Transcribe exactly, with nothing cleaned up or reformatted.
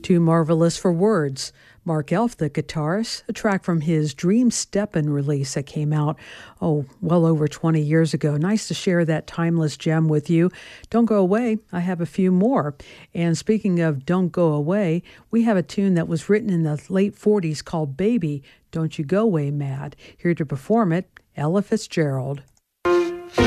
Too Marvelous for Words. Mark Elf, the guitarist, a track from his Dream Steppin' release that came out, oh, well over twenty years ago. Nice to share that timeless gem with you. Don't go away. I have a few more. And speaking of Don't Go Away, we have a tune that was written in the late forties called Baby, Don't You Go Away Mad. Here to perform it, Ella Fitzgerald.